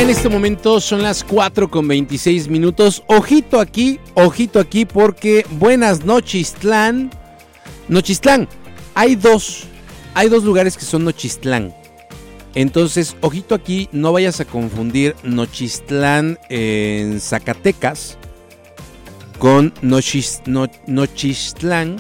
En este momento son las 4:26. Ojito aquí, porque buenas Nochistlán. Nochistlán, hay dos lugares que son Nochistlán. Entonces, ojito aquí, no vayas a confundir Nochistlán en Zacatecas con Nochistlán.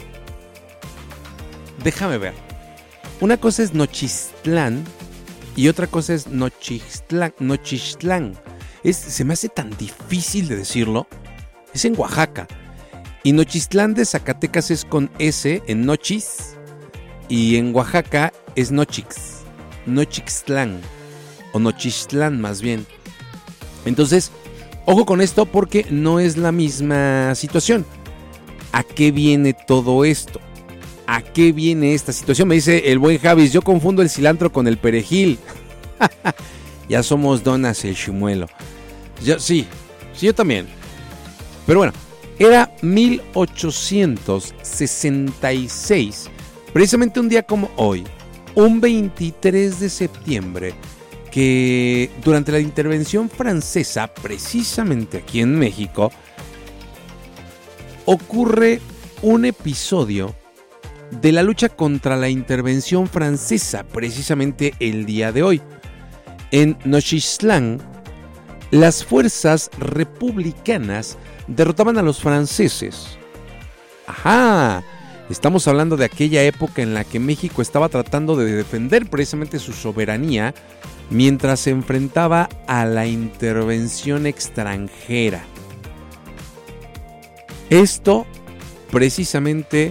Déjame ver. Una cosa es Nochistlán y otra cosa es Nochistlán. Se me hace tan difícil de decirlo. Es en Oaxaca. Y Nochistlán de Zacatecas es con S en Nochis. Y en Oaxaca es Nochix. Nochixtlán. O Nochistlán más bien. Entonces, ojo con esto porque no es la misma situación. ¿A qué viene todo esto? ¿A qué viene esta situación? Me dice el buen Javis, yo confundo el cilantro con el perejil. Ya somos donas el chimuelo. Sí, yo también. Pero bueno, era 1866, precisamente un día como hoy, un 23 de septiembre, que durante la intervención francesa, precisamente aquí en México, ocurre un episodio de la lucha contra la intervención francesa, precisamente el día de hoy. En Nochistlán, las fuerzas republicanas derrotaban a los franceses. Ajá, estamos hablando de aquella época en la que México estaba tratando de defender precisamente su soberanía mientras se enfrentaba a la intervención extranjera. Esto precisamente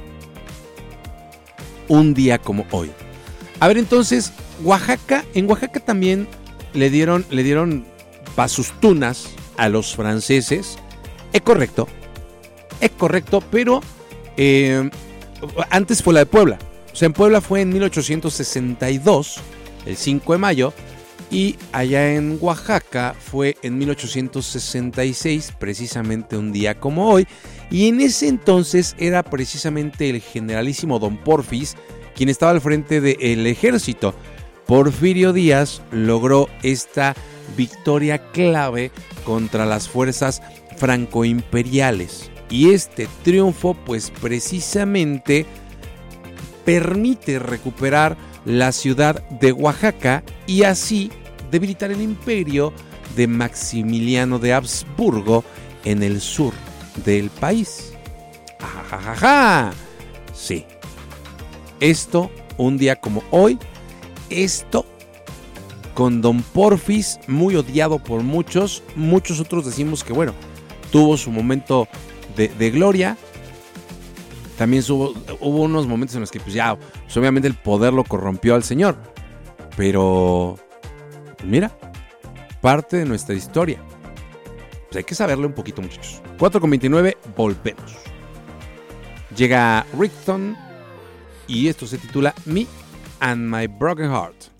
un día como hoy. A ver, entonces, en Oaxaca también le dieron pasustunas a los franceses. Es correcto, pero antes fue la de Puebla. O sea, en Puebla fue en 1862, el 5 de mayo, y allá en Oaxaca fue en 1866, precisamente un día como hoy. Y en ese entonces era precisamente el generalísimo Don Porfis quien estaba al frente del ejército. Porfirio Díaz logró esta victoria clave contra las fuerzas francoimperiales. Y este triunfo, pues precisamente permite recuperar la ciudad de Oaxaca y así debilitar el imperio de Maximiliano de Habsburgo en el sur del país. ¡Ajajaja! Sí. Esto, un día como hoy, esto con Don Porfis, muy odiado por muchos otros decimos que bueno, tuvo su momento de gloria. También hubo unos momentos en los que pues obviamente el poder lo corrompió al señor. Pero, mira, parte de nuestra historia. Pues hay que saberle un poquito, muchachos. 4:29, volvemos. Llega Rickton y esto se titula Me and My Broken Heart.